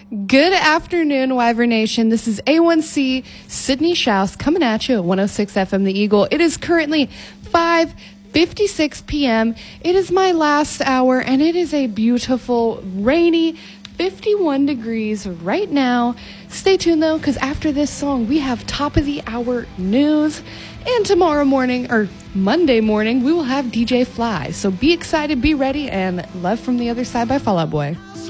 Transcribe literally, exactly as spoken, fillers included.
Good afternoon, Wyvern Nation. This is A one C Sydney Schaus coming at you at one oh six F M The Eagle. It is currently five fifty-six p.m. It is my last hour, and it is a beautiful, rainy, fifty-one degrees right now. Stay tuned, though, because after this song, we have top of the hour news. And tomorrow morning, or Monday morning, we will have D J Fly. So be excited, be ready, and love from the other side by Fall Out Boy.